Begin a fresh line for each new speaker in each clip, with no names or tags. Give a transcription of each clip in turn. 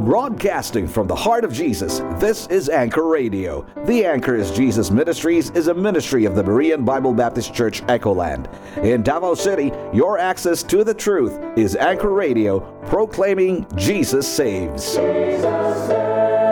Broadcasting from the heart of Jesus, this is Anchor Radio. The Anchor is Jesus Ministries is a ministry of the Berean Bible Baptist Church, Echoland. In Davao City, your access to the truth is Anchor Radio, proclaiming Jesus saves. Jesus saves.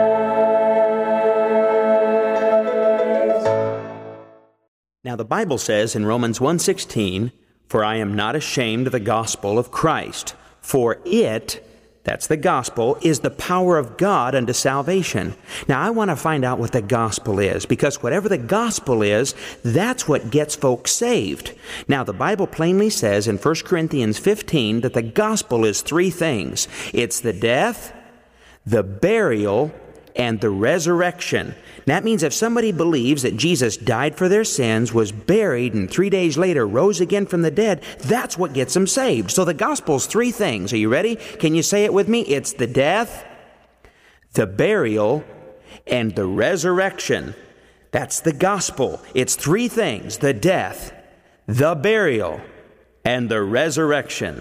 Now the Bible says in Romans 1:16, "For I am not ashamed of the gospel of Christ, for it," that's the gospel, "is the power of God unto salvation." Now I want to find out what the gospel is, because whatever the gospel is, that's what gets folks saved. Now the Bible plainly says in 1 Corinthians 15 that the gospel is three things. It's the death, the burial, and the resurrection. That means if somebody believes that Jesus died for their sins, was buried, and 3 days later rose again from the dead, that's what gets them saved. So the gospel's three things. Are you ready? Can you say it with me? It's the death, the burial, and the resurrection. That's the gospel. It's three things: the death, the burial, and the resurrection.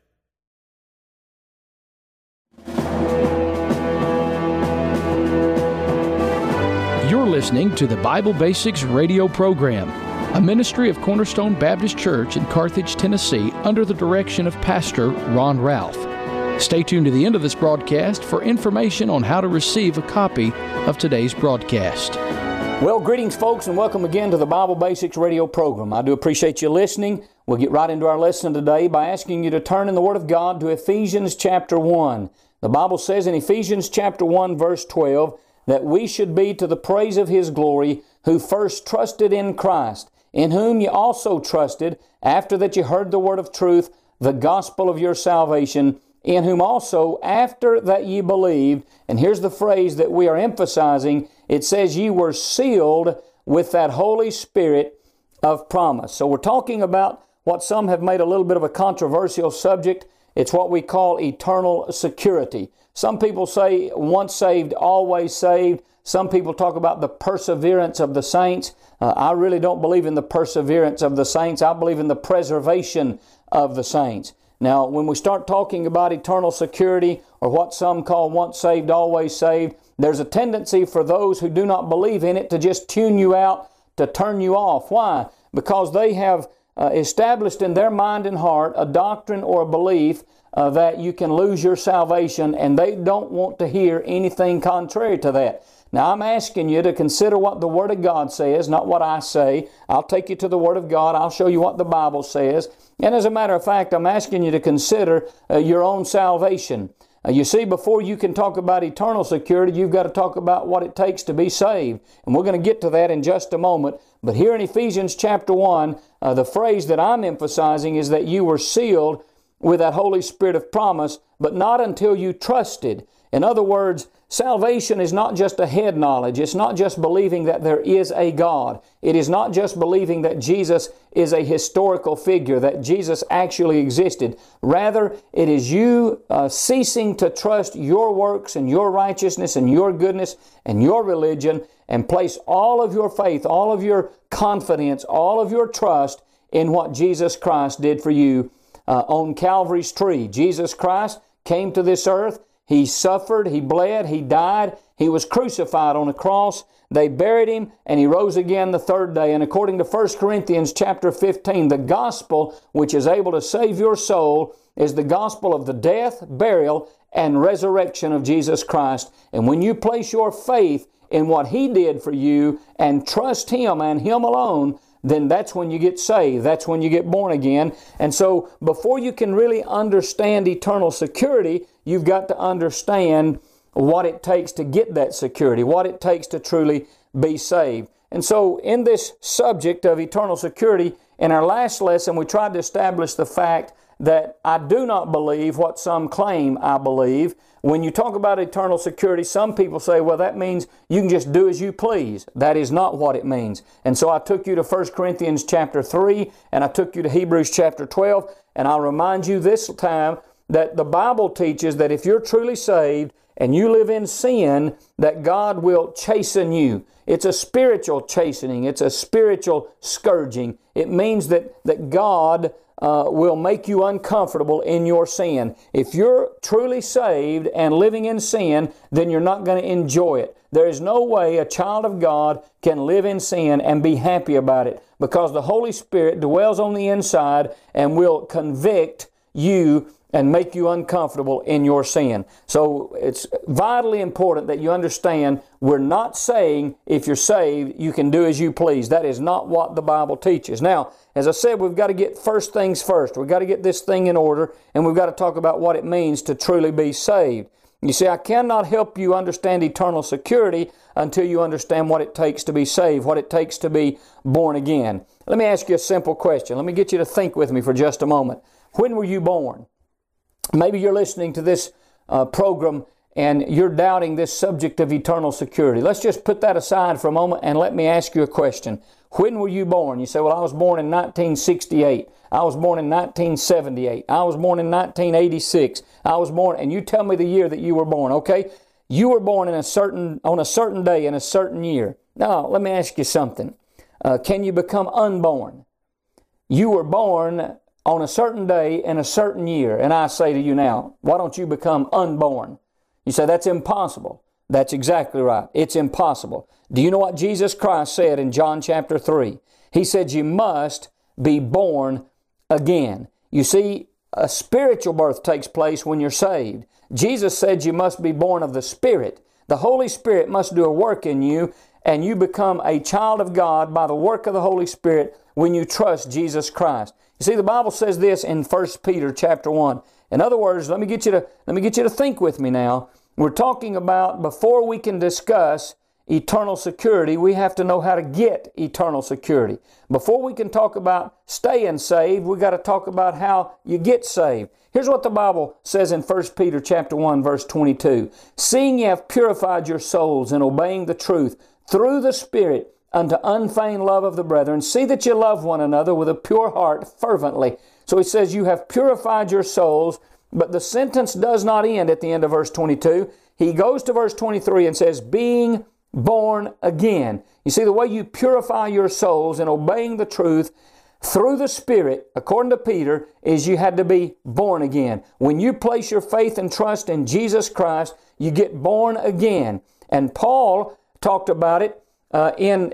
You're listening to the Bible Basics radio program, a ministry of Cornerstone Baptist Church in Carthage, Tennessee, under the direction of Pastor Ron Ralph. Stay tuned to the end of this broadcast for information on how to receive a copy of today's broadcast.
Well, greetings, folks, and welcome again to the Bible Basics radio program. I do appreciate you listening. We'll get right into our lesson today by asking you to turn in the Word of God to Ephesians chapter 1. The Bible says in Ephesians chapter 1, verse 12, that we should be to the praise of His glory, who first trusted in Christ, in whom ye also trusted, after that ye heard the word of truth, the gospel of your salvation, in whom also, after that ye believed," and here's the phrase that we are emphasizing, it says, "ye were sealed with that Holy Spirit of promise." So we're talking about what some have made a little bit of a controversial subject. It's what we call eternal security. Some people say once saved, always saved. Some people talk about the perseverance of the saints. I really don't believe in the perseverance of the saints. I believe in the preservation of the saints. Now, when we start talking about eternal security, or what some call once saved, always saved, there's a tendency for those who do not believe in it to just tune you out, to turn you off. Why? Because they have established in their mind and heart a doctrine or a belief that you can lose your salvation, and they don't want to hear anything contrary to that. Now, I'm asking you to consider what the Word of God says, not what I say. I'll take you to the Word of God. I'll show you what the Bible says. And as a matter of fact, I'm asking you to consider your own salvation. You see, before you can talk about eternal security, you've got to talk about what it takes to be saved. And we're going to get to that in just a moment. But here in Ephesians chapter 1, the phrase that I'm emphasizing is that you were sealed with that Holy Spirit of promise, but not until you trusted. In other words, salvation is not just a head knowledge. It's not just believing that there is a God. It is not just believing that Jesus is a historical figure, that Jesus actually existed. Rather, it is you ceasing to trust your works and your righteousness and your goodness and your religion, and place all of your faith, all of your confidence, all of your trust in what Jesus Christ did for you on Calvary's tree. Jesus Christ came to this earth. He suffered, He bled, He died, He was crucified on a cross. They buried Him, and He rose again the third day. And according to 1 Corinthians chapter 15, the gospel which is able to save your soul is the gospel of the death, burial, and resurrection of Jesus Christ. And when you place your faith in what He did for you and trust Him and Him alone, then that's when you get saved. That's when you get born again. And so before you can really understand eternal security, you've got to understand what it takes to get that security, what it takes to truly be saved. And so in this subject of eternal security, in our last lesson, we tried to establish the fact that I do not believe what some claim I believe. When you talk about eternal security, some people say, well, that means you can just do as you please. That is not what it means. And so I took you to 1 Corinthians chapter 3, and I took you to Hebrews chapter 12, and I'll remind you this time that the Bible teaches that if you're truly saved and you live in sin, that God will chasten you. It's a spiritual chastening. It's a spiritual scourging. It means that God will make you uncomfortable in your sin. If you're truly saved and living in sin, then you're not going to enjoy it. There is no way a child of God can live in sin and be happy about it, because the Holy Spirit dwells on the inside and will convict you and make you uncomfortable in your sin. So it's vitally important that you understand we're not saying if you're saved you can do as you please. That is not what the Bible teaches. Now, as I said, we've got to get first things first. We've got to get this thing in order, and we've got to talk about what it means to truly be saved. You see, I cannot help you understand eternal security until you understand what it takes to be saved, what it takes to be born again. Let me ask you a simple question. Let me get you to think with me for just a moment. When were you born? Maybe you're listening to this program and you're doubting this subject of eternal security. Let's just put that aside for a moment and let me ask you a question. When were you born? You say, well, I was born in 1968. I was born in 1978. I was born in 1986. I was born, and you tell me the year that you were born, okay? You were born on a certain day in a certain year. Now, let me ask you something. Can you become unborn? You were born on a certain day in a certain year, and I say to you now, why don't you become unborn? You say, that's impossible. That's exactly right. It's impossible. Do you know what Jesus Christ said in John chapter 3? He said, you must be born again. You see, a spiritual birth takes place when you're saved. Jesus said you must be born of the Spirit. The Holy Spirit must do a work in you, and you become a child of God by the work of the Holy Spirit when you trust Jesus Christ. You see, the Bible says this in 1 Peter chapter 1. In other words, let me get you to think with me now. We're talking about before we can discuss eternal security, we have to know how to get eternal security. Before we can talk about staying saved, we've got to talk about how you get saved. Here's what the Bible says in 1 Peter chapter 1, verse 22. Seeing ye have purified your souls in obeying the truth through the Spirit unto unfeigned love of the brethren, see that you love one another with a pure heart fervently. So he says you have purified your souls, but the sentence does not end at the end of verse 22. He goes to verse 23 and says, being born again. You see, the way you purify your souls in obeying the truth through the Spirit, according to Peter, is you had to be born again. When you place your faith and trust in Jesus Christ, you get born again. And Paul talked about it in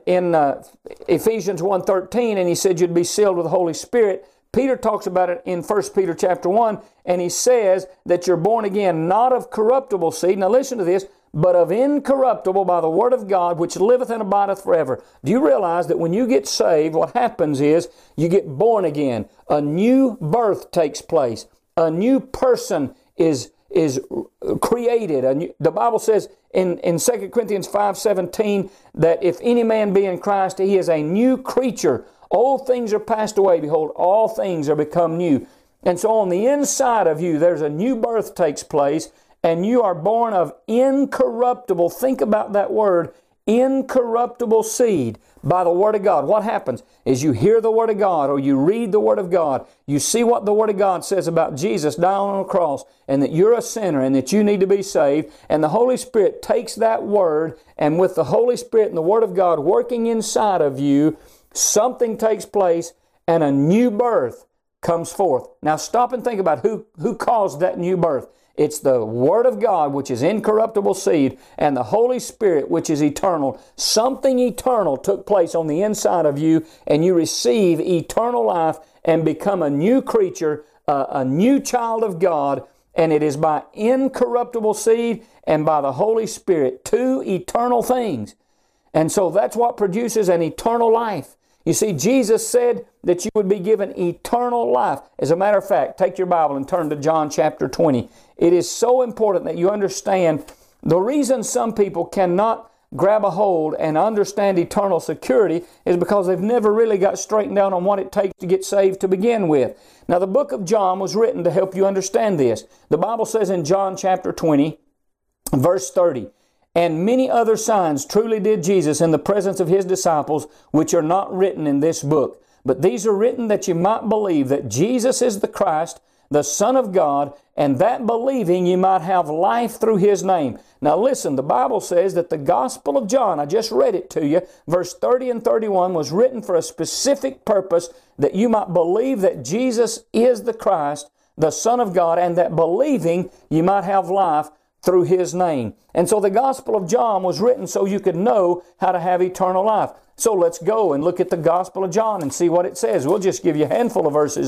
Ephesians 1:13, and he said you'd be sealed with the Holy Spirit. Peter talks about it in 1 Peter chapter 1, and he says that you're born again, not of corruptible seed. Now listen to this, but of incorruptible by the word of God, which liveth and abideth forever. Do you realize that when you get saved, what happens is you get born again. A new birth takes place. A new person is created. The Bible says in 2 Corinthians 5:17 that if any man be in Christ, he is a new creature. Old things are passed away. Behold, all things are become new. And so on the inside of you, there's a new birth takes place, and you are born of incorruptible, think about that word, incorruptible seed by the Word of God. What happens is you hear the Word of God or you read the Word of God. You see what the Word of God says about Jesus dying on the cross and that you're a sinner and that you need to be saved. And the Holy Spirit takes that Word, and with the Holy Spirit and the Word of God working inside of you, something takes place and a new birth comes forth. Now stop and think about who caused that new birth. It's the Word of God, which is incorruptible seed, and the Holy Spirit, which is eternal. Something eternal took place on the inside of you, and you receive eternal life and become a new creature, a new child of God, and it is by incorruptible seed and by the Holy Spirit, two eternal things. And so that's what produces an eternal life. You see, Jesus said that you would be given eternal life. As a matter of fact, take your Bible and turn to John chapter 20. It is so important that you understand the reason some people cannot grab a hold and understand eternal security is because they've never really got straightened out on what it takes to get saved to begin with. Now, the book of John was written to help you understand this. The Bible says in John chapter 20, verse 30, and many other signs truly did Jesus in the presence of His disciples, which are not written in this book. But these are written that you might believe that Jesus is the Christ, the Son of God, and that believing ye might have life through His name. Now listen, the Bible says that the Gospel of John, I just read it to you, verse 30 and 31, was written for a specific purpose, that you might believe that Jesus is the Christ, the Son of God, and that believing you might have life through His name. And so the Gospel of John was written so you could know how to have eternal life. So let's go and look at the Gospel of John and see what it says. We'll just give you a handful of verses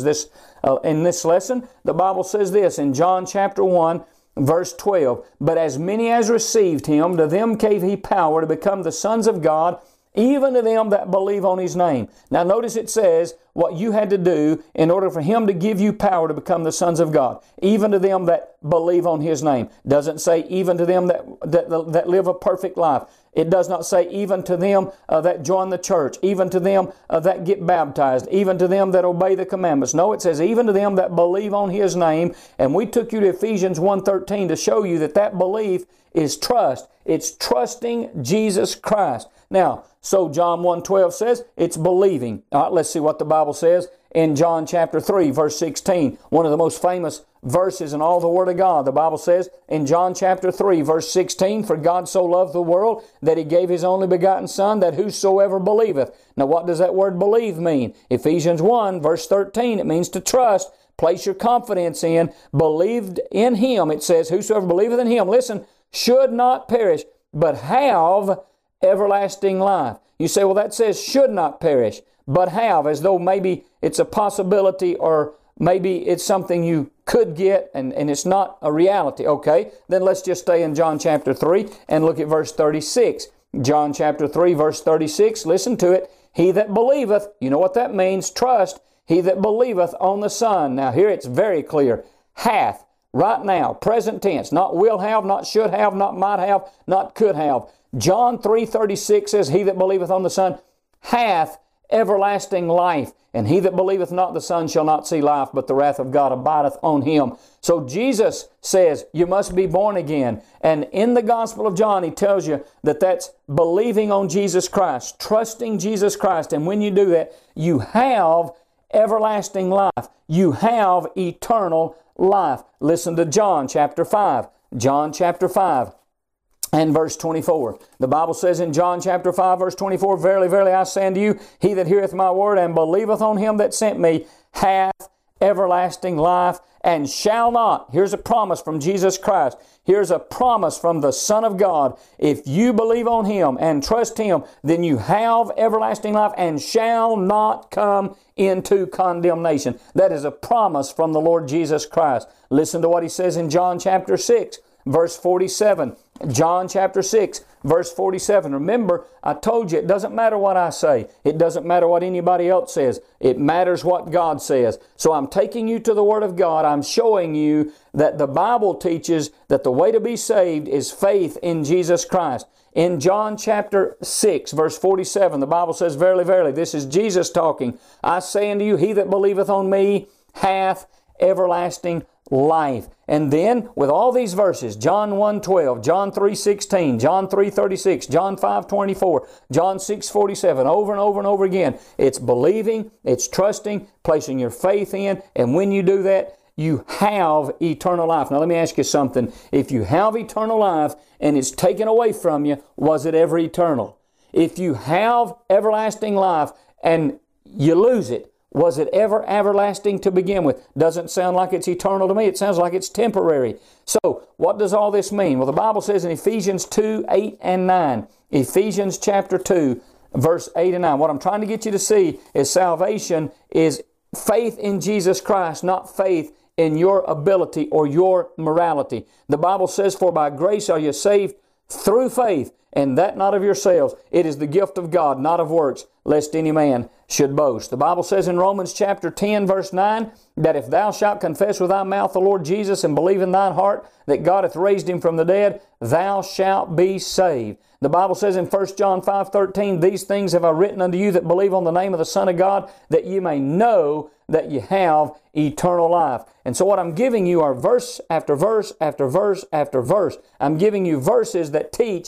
in this lesson. The Bible says this in John chapter 1, verse 12, "But as many as received Him, to them gave He power to become the sons of God, even to them that believe on His name." Now notice it says what you had to do in order for Him to give you power to become the sons of God. Even to them that believe on His name. Doesn't say even to them that live a perfect life. It does not say even to them that join the church, even to them that get baptized, even to them that obey the commandments. No, it says even to them that believe on His name. And we took you to Ephesians 1:13 to show you that belief is trust. It's trusting Jesus Christ. Now, so John 1:12 says it's believing. All right, let's see what the Bible says in John chapter 3, verse 16. One of the most famous verses in all the Word of God. The Bible says in John chapter 3, verse 16, "For God so loved the world that He gave His only begotten Son, that whosoever believeth." Now what does that word believe mean? Ephesians 1, verse 13, it means to trust, place your confidence in, believed in Him. It says, "Whosoever believeth in Him," listen, "should not perish, but have everlasting life." You say, well, that says should not perish, but have, as though maybe it's a possibility or maybe it's something you could get and it's not a reality. Okay, then let's just stay in John chapter 3 and look at verse 36. John chapter 3, verse 36, listen to it. "He that believeth," you know what that means, trust, "he that believeth on the Son." Now here it's very clear. "Hath," right now, present tense, not will have, not should have, not might have, not could have. John 3:36 says, "He that believeth on the Son hath everlasting life, and he that believeth not the Son shall not see life, but the wrath of God abideth on him." So Jesus says you must be born again. And in the Gospel of John, He tells you that that's believing on Jesus Christ, trusting Jesus Christ. And when you do that, you have everlasting life. You have eternal life. Listen to John chapter 5. John chapter 5. And verse 24. The Bible says in John chapter 5, verse 24, "Verily, verily, I say unto you, he that heareth my word and believeth on Him that sent me hath everlasting life, and shall not." Here's a promise from Jesus Christ. Here's a promise from the Son of God. If you believe on Him and trust Him, then you have everlasting life and shall not come into condemnation. That is a promise from the Lord Jesus Christ. Listen to what He says in John chapter 6, verse 47. John chapter 6, verse 47. Remember, I told you it doesn't matter what I say. It doesn't matter what anybody else says. It matters what God says. So I'm taking you to the Word of God. I'm showing you that the Bible teaches that the way to be saved is faith in Jesus Christ. In John chapter 6, verse 47, the Bible says, "Verily, verily," this is Jesus talking, "I say unto you, he that believeth on me hath everlasting life." And then with all these verses, John 1:12, John 3:16, John 3:36, John 5:24, John 6:47, over and over and over again, it's believing, it's trusting, placing your faith in, and when you do that, you have eternal life. Now let me ask you something. If you have eternal life and it's taken away from you, was it ever eternal? If you have everlasting life and you lose it, was it ever everlasting to begin with? Doesn't sound like it's eternal to me. It sounds like it's temporary. So, what does all this mean? Well, the Bible says in Ephesians 2, 8 and 9. Ephesians chapter 2, verse 8 and 9. What I'm trying to get you to see is salvation is faith in Jesus Christ, not faith in your ability or your morality. The Bible says, "For by grace are you saved through faith, and that not of yourselves. It is the gift of God, not of works, lest any man should boast." The Bible says in Romans chapter 10, verse 9, that if thou shalt confess with thy mouth the Lord Jesus and believe in thine heart that God hath raised Him from the dead, thou shalt be saved. The Bible says in 1 John 5:13, "These things have I written unto you that believe on the name of the Son of God, that ye may know that ye have eternal life." And so what I'm giving you are verse after verse after verse after verse. I'm giving you verses that teach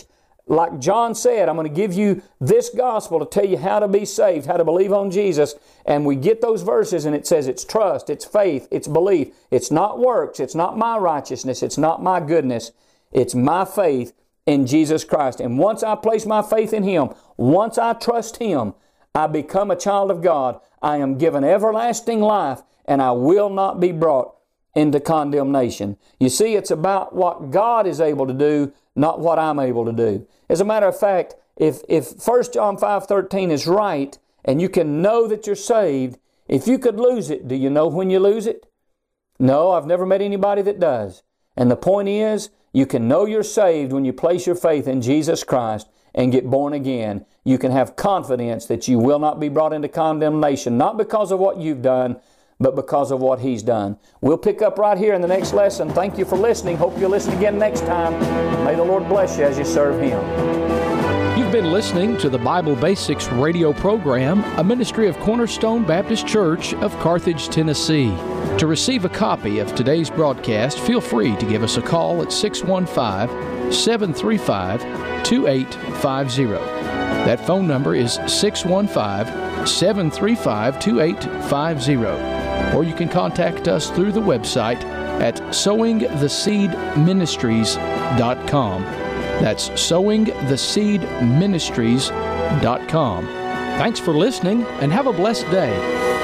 like John said, I'm going to give you this gospel to tell you how to be saved, how to believe on Jesus. And we get those verses and it says it's trust, it's faith, it's belief. It's not works, it's not my righteousness, it's not my goodness. It's my faith in Jesus Christ. And once I place my faith in Him, once I trust Him, I become a child of God. I am given everlasting life and I will not be brought into condemnation. You see, it's about what God is able to do, not what I'm able to do. As a matter of fact, if 1 John 5:13 is right, and you can know that you're saved, if you could lose it, do you know when you lose it? No, I've never met anybody that does. And the point is, you can know you're saved when you place your faith in Jesus Christ and get born again. You can have confidence that you will not be brought into condemnation, not because of what you've done, but because of what He's done. We'll pick up right here in the next lesson. Thank you for listening. Hope you'll listen again next time. May the Lord bless you as you serve Him.
You've been listening to the Bible Basics radio program, a ministry of Cornerstone Baptist Church of Carthage, Tennessee. To receive a copy of today's broadcast, feel free to give us a call at 615-735-2850. That phone number is 615-735-2850. Or you can contact us through the website at sowingtheseedministries.com. That's sowingtheseedministries.com. Thanks for listening and have a blessed day.